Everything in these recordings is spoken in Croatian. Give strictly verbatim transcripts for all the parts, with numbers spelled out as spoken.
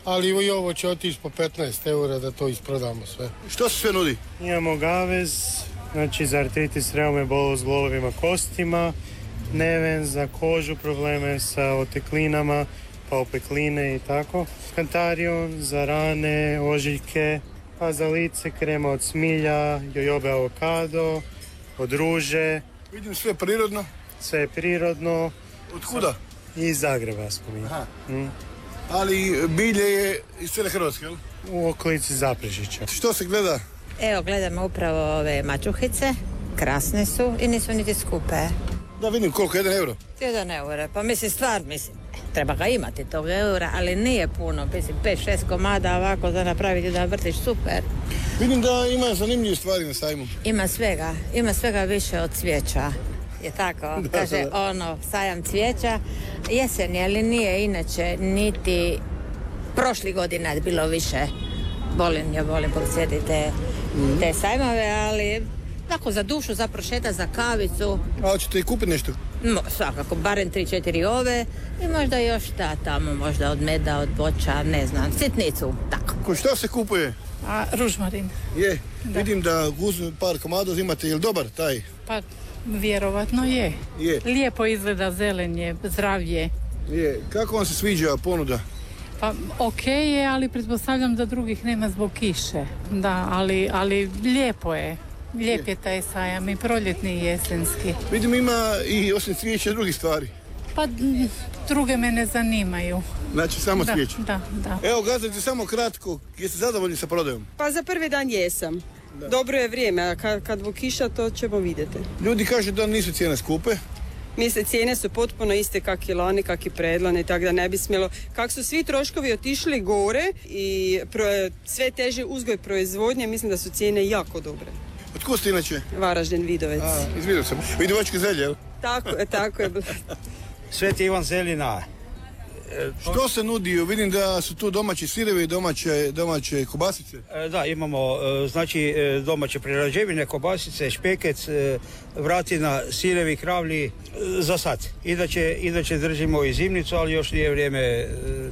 ali i ovo će otići po petnaest eura da to isprodamo sve. Što se sve nudi? Imamo gavez, znači za artritis, reume, bol s glolovima, kostima, neven za kožu, probleme sa oteklinama, pa opekline i tako. Kantarion za rane, ožiljke, pa za lice krema od smilja, jojobe avokado, od ruže. Vidim sve prirodno. Sve je prirodno. Od kuda? Iz Zagreba smo mi. Mm. Ali bilje je iz cijele Hrvatske, jel? U okolici Zaprešića. Što se gleda? Evo, gledamo upravo ove mačuhice. Krasne su i nisu niti skupe. Da, vidim koliko, jedan euro? Jedan euro, pa mislim stvar, mislim, treba ga imati tog eura, ali nije puno, mislim, pet šest komada ovako za napraviti da vrtiš, super. Vidim da ima zanimljive stvari na sajmu. Ima svega, ima svega više od cvijeća. Je tako, da, kaže da, da. Ono, sajam cvijeća, jesen je, ali nije inače, niti prošli godina je bilo više. Volim, ja volim posjetiti te, mm. te sajmove, ali tako za dušu, za prošeta, za kavicu. A hoćete i kupiti nešto? No, svakako, barem tri četiri ove i možda još ta tamo, možda od meda, od voća, ne znam, sitnicu, tako. Ko što se kupuje? A, ružmarin. Je, da. Vidim da uzme par komada imate, je li dobar taj? Pa, vjerovatno je. Je. Lijepo izgleda, zelen je, zdravlje. Je, kako vam se sviđa ponuda? Pa, ok je, ali pretpostavljam da drugih nema zbog kiše. Da, ali, ali lijepo je. Lijep je taj sajam i proljetni i jesenski. Vidim ima i osim cvijeća drugih stvari. Pa druge me ne zanimaju. Znači samo da, cvijeće? Da, da. Evo gazdajte samo kratko, jeste zadovoljni sa prodajom? Pa za prvi dan jesam. Da. Dobro je vrijeme, a kad, kad bu kiša to ćemo vidjeti. Ljudi kažu da nisu cijene skupe. Misle, cijene su potpuno iste kak i lani, kak i predlani, tako da ne bi smjelo. Kak su svi troškovi otišli gore i pro, sve teže uzgoj proizvodnje, mislim da su cijene jako dobre. Otkud ste inače? Varaždin, Vidovec. A, izvidio sam. Vidovačke zelje, jel? Tako je, tako je. Sveti Ivan Zelina. E, što se nudi? Vidim da su tu domaći sirevi, domaće, domaće kobasice. E, da, imamo e, znači domaće prerađevine, kobasice, špekec, e, vratina, sirevi, kravlji, e, za sad. Inače, inače držimo i zimnicu, ali još nije vrijeme, e,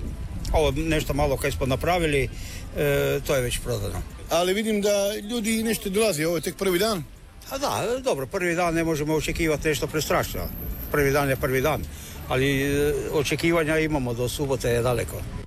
ovo nešto malo kaj smo napravili, e, to je već prodano. Ali vidim da ljudi nešto dolazi, ovo je tek prvi dan. A da, dobro, prvi dan ne možemo očekivati nešto prestrašno. Prvi dan je prvi dan, ali očekivanja imamo, do subote je daleko.